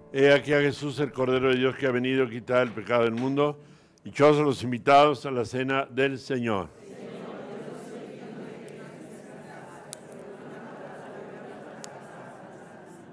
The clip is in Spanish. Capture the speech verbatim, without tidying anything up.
He aquí a Jesús, el Cordero de Dios, que ha venido a quitar el pecado del mundo. Dichosos los invitados a la cena del Señor.